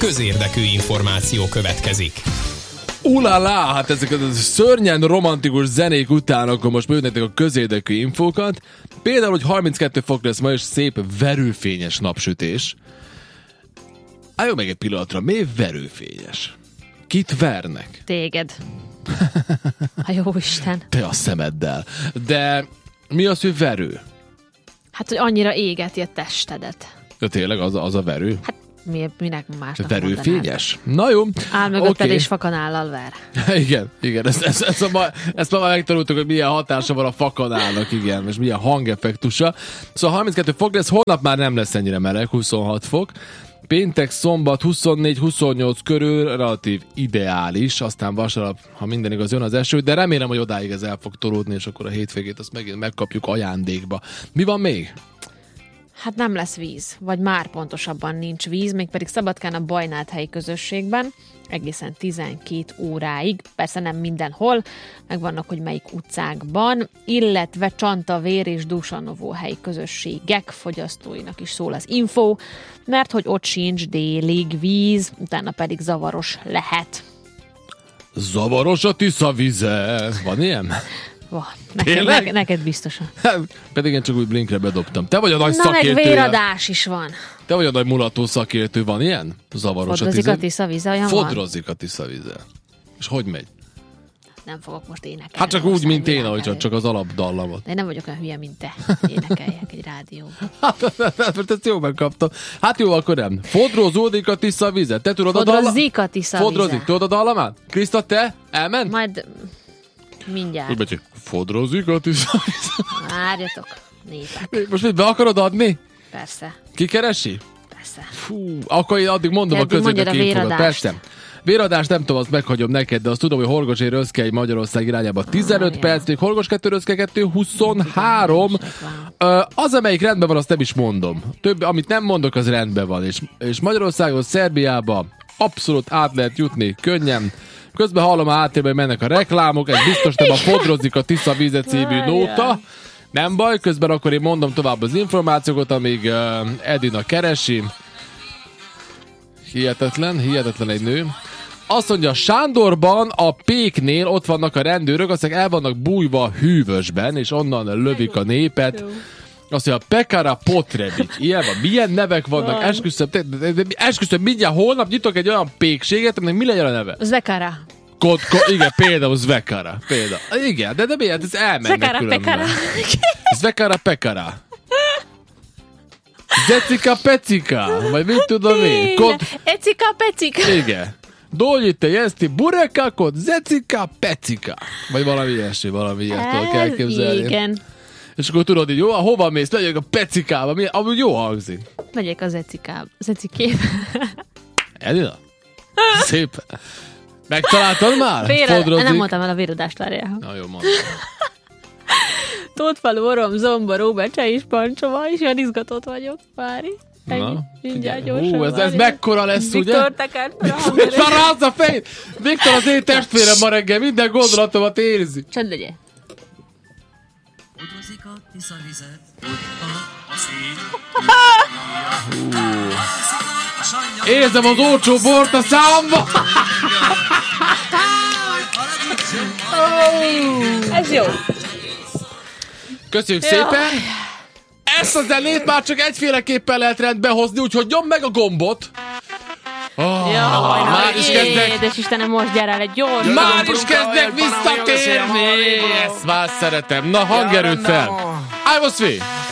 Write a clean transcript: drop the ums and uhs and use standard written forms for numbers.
közérdekű információ következik. Ulala, hát ezek a szörnyen romantikus zenék után akkor most működnek a közérdekű infókat. Például, hogy 32 fok lesz ma, és szép verőfényes napsütés. Álljon meg egy pillanatra, miért verőfényes? Kit vernek? Téged. Ha jó Isten. Te a szemeddel. De mi az, hogy verő? Hát, hogy annyira égeti a testedet. De tényleg az a verő? Hát minek másnak verőfényes? Na jó. Áll mögötted és fakanállal ver. Igen. Ezt már megtanultuk, hogy milyen hatása van a fakanálnak, igen, és milyen hangeffektusa. Szóval 32 fok lesz, holnap már nem lesz ennyire meleg, 26 fok. Péntek, szombat 24-28 körül relatív ideális, aztán vasárnap, ha minden igaz, jön az eső, de remélem, hogy odáig ez el fog tolódni, és akkor a hétvégét azt megint megkapjuk ajándékba. Mi van még? Hát nem lesz víz, vagy már pontosabban nincs víz, mégpedig Szabadkán a Bajnát-helyi közösségben, egészen 12 óráig, persze nem mindenhol, meg vannak, hogy melyik utcákban, illetve Csantavér és Dusanovó helyi közösségek fogyasztóinak is szól az info, mert hogy ott sincs délig víz, utána pedig zavaros lehet. Zavaros a Tisza vize. Van ilyen? Van. Neked biztosan. Pedig én csak úgy blinkre bedobtam. Te vagy a nagy szakértője. Na meg véradás is van. Te vagy a nagy mulató szakértő, van ilyen? Zavaros Fodrozik a Tisza vize, olyan Fodrozik a Tisza vize. És hogy megy? Nem fogok most énekelni. Hát csak úgy, mint én, ahogy csak az alapdallamot. De én nem vagyok olyan hülye, mint te. Énekeljek egy rádióban. Hát ezt jó megkaptam. Hát jó, akkor nem. Fodrozódik a Tisza vize. Te tudod a dallamát? Fodrozik a Tisza vize. Fodrozik. Tudod a dallamát? Kriszta, te? Elment? Majd mindjárt. Úgy becsük. Fodrozik a Tisza vize. Várjatok, népek. Most mit be akarod adni? Persze. Ki keresi? Persze. Fú, akkor én addig mondom a közérdekű infokat. Persze. Véradást nem tudom, azt meghagyom neked, de azt tudom, hogy Horgosi Röszkely Magyarország irányába 15 perc, még Horgos 2 Röszkely 2 23. Az, amelyik rendben van, azt nem is mondom. Több, amit nem mondok, az rendben van. És Magyarországon, Szerbiába abszolút át lehet jutni könnyen. Közben hallom a háttérben, mennek a reklámok, ez biztos nem a Fodrozik a Tisza vize című nóta. Nem baj, közben akkor én mondom tovább az információkat, amíg Edina keresi. Hihetetlen egy nő. Azt mondja, Sándorban a Péknél ott vannak a rendőrök, aztán el vannak bújva a hűvösben, és onnan lövik a népet. Azt mondja, Pekara Potrebic. Ilyen van. Milyen nevek vannak? Esküszöm, mindjárt holnap nyitok egy olyan pékséget, aminek mi legyen a neve? Zvekara. Igen, például Zvekara. Igen, de miért? Ez elmennek különben. Zvekara Pekara. Zecika Pecika, vagy mit tudom én? Ecika Pecika. Igen. Doljite jesti burekakot, Zecika Pecika. Vagy valami ilyesmi, valami ilyet tudok elképzelni. Igen. És akkor tudod, hogy jó, hova mész? Megyek a Pecikába, amúgy jó hangzik. Megyek az Ecikébe. Edina? Szépen. Megtaláltad már? Nem mondtam el a véradást, várjál. Na jó, mondom. Tótfalu, Orom, Zomba, Róbecse és Pancsova, és olyan izgatott vagyok, várj. Mindjárt gyorsan. Ez mekkora lesz, Viktor, ugye? Viktor tekert fel a hangerőt. És már rázd a fejét! Viktor az én testvérem ma reggel, minden gondolatomat érzi. Csend legyél. Fodrozik a Tisza vize, a szín. Érzem az olcsó bort a számba! Ez jó. Köszönjük szépen! Ezt a zenét már csak egyféleképpen lehet rendbe hozni, úgyhogy nyomd meg a gombot! Már is kezdek! Édes Istenem, most gyere el egy gyors! Már is kezdek visszatérni! Ezt már szeretem. Na, hangerőt fel! I was free!